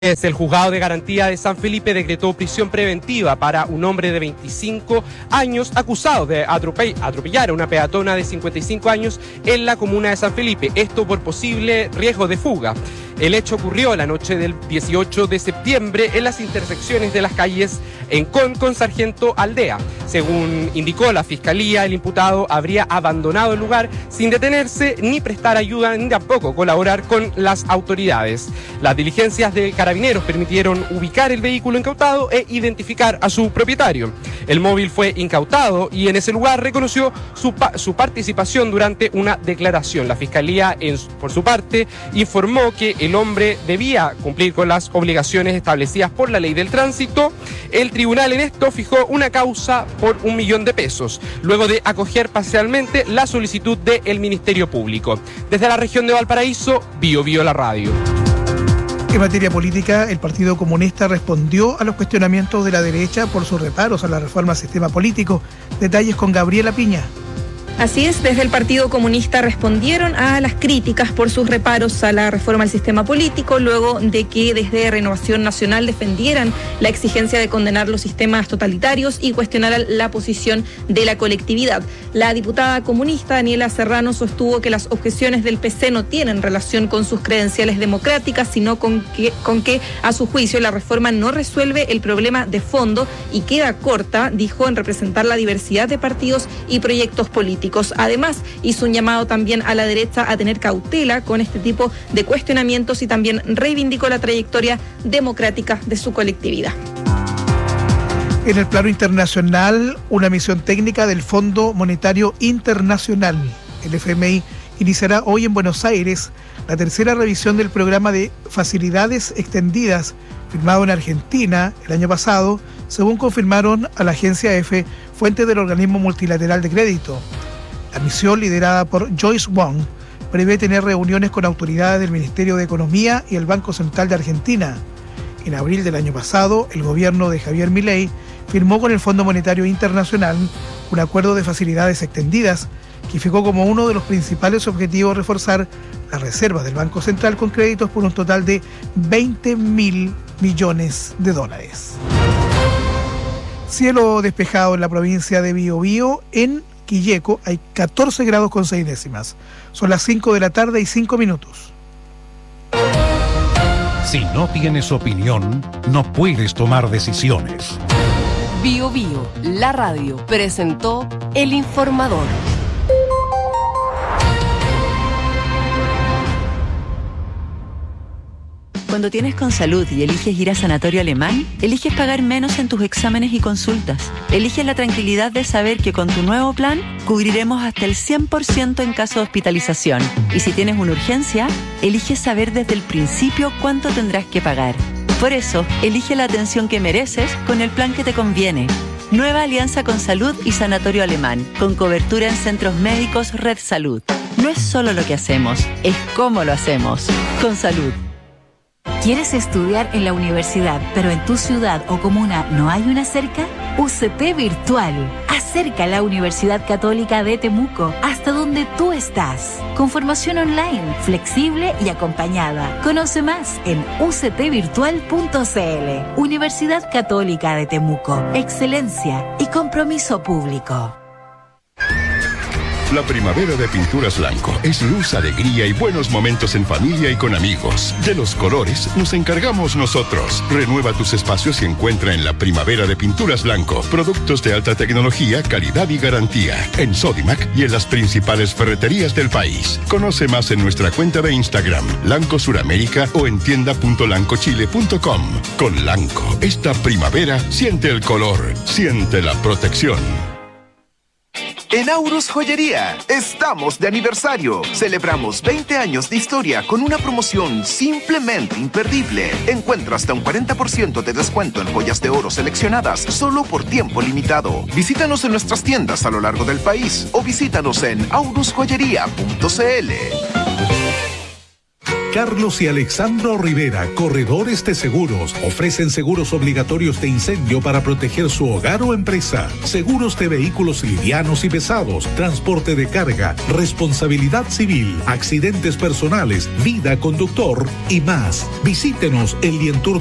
El juzgado de garantía de San Felipe decretó prisión preventiva para un hombre de 25 años acusado de atropellar a una peatona de 55 años en la comuna de San Felipe, esto por posible riesgo de fuga. El hecho ocurrió la noche del 18 de septiembre en las intersecciones de las calles Encon con Sargento Aldea. Según indicó la Fiscalía, el imputado habría abandonado el lugar sin detenerse ni prestar ayuda ni tampoco colaborar con las autoridades. Las diligencias de Carabineros permitieron ubicar el vehículo incautado e identificar a su propietario. El móvil fue incautado y en ese lugar reconoció su participación durante una declaración. La Fiscalía, por su parte, informó que el hombre debía cumplir con las obligaciones establecidas por la ley del tránsito. El tribunal en esto fijó una causa por 1 millón de pesos, luego de acoger parcialmente la solicitud del Ministerio Público. Desde la región de Valparaíso, Bio la radio. En materia política, el Partido Comunista respondió a los cuestionamientos de la derecha por sus reparos a la reforma al sistema político. Detalles con Gabriela Piña. Así es, desde el Partido Comunista respondieron a las críticas por sus reparos a la reforma al sistema político, luego de que desde Renovación Nacional defendieran la exigencia de condenar los sistemas totalitarios y cuestionaran la posición de la colectividad. La diputada comunista Daniela Serrano sostuvo que las objeciones del PC no tienen relación con sus credenciales democráticas, sino con que a su juicio la reforma no resuelve el problema de fondo y queda corta, dijo, en representar la diversidad de partidos y proyectos políticos. Además, hizo un llamado también a la derecha a tener cautela con este tipo de cuestionamientos y también reivindicó la trayectoria democrática de su colectividad. En el plano internacional, una misión técnica del Fondo Monetario Internacional, el FMI, iniciará hoy en Buenos Aires la tercera revisión del programa de facilidades extendidas firmado en Argentina el año pasado, según confirmaron a la agencia EFE, fuente del organismo multilateral de crédito. La misión, liderada por Joyce Wong, prevé tener reuniones con autoridades del Ministerio de Economía y el Banco Central de Argentina. En abril del año pasado, el gobierno de Javier Milei firmó con el Fondo Monetario Internacional un acuerdo de facilidades extendidas que fijó como uno de los principales objetivos reforzar las reservas del Banco Central con créditos por un total de $20.000 millones. Cielo despejado en la provincia de Biobío. En Quilleco hay 14 grados con 6 décimas. Son las 5 de la tarde y 5 minutos. Si no tienes opinión, no puedes tomar decisiones. Bio, la radio, presentó El Informador. Cuando tienes Consalud y eliges ir a Sanatorio Alemán, eliges pagar menos en tus exámenes y consultas. Eliges la tranquilidad de saber que con tu nuevo plan cubriremos hasta el 100% en caso de hospitalización. Y si tienes una urgencia, eliges saber desde el principio cuánto tendrás que pagar. Por eso, elige la atención que mereces con el plan que te conviene. Nueva alianza Consalud y Sanatorio Alemán, con cobertura en centros médicos Red Salud. No es solo lo que hacemos, es cómo lo hacemos. Consalud. ¿Quieres estudiar en la universidad, pero en tu ciudad o comuna no hay una cerca? UCT Virtual. Acerca a la Universidad Católica de Temuco hasta donde tú estás. Con formación online, flexible y acompañada. Conoce más en uctvirtual.cl. Universidad Católica de Temuco. Excelencia y compromiso público. La primavera de Pinturas Blanco es luz, alegría y buenos momentos en familia y con amigos. De los colores nos encargamos nosotros. Renueva tus espacios y encuentra en la primavera de Pinturas Blanco productos de alta tecnología, calidad y garantía. En Sodimac y en las principales ferreterías del país. Conoce más en nuestra cuenta de Instagram, Lanco Suramérica, o en tienda.lancochile.com. Con Lanco, esta primavera siente el color, siente la protección. En Aurus Joyería, estamos de aniversario. Celebramos 20 años de historia con una promoción simplemente imperdible. Encuentra hasta un 40% de descuento en joyas de oro seleccionadas solo por tiempo limitado. Visítanos en nuestras tiendas a lo largo del país o visítanos en aurusjoyería.cl. Carlos y Alexandro Rivera, corredores de seguros, ofrecen seguros obligatorios de incendio para proteger su hogar o empresa, seguros de vehículos livianos y pesados, transporte de carga, responsabilidad civil, accidentes personales, vida conductor y más. Visítenos en Lientur